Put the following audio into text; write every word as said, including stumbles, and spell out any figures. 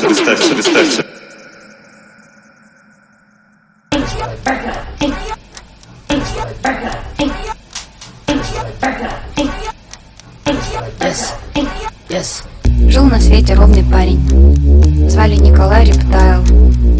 представься, представься. Yes. Yes. Жил на свете ровный парень. Звали Николай Рептайл.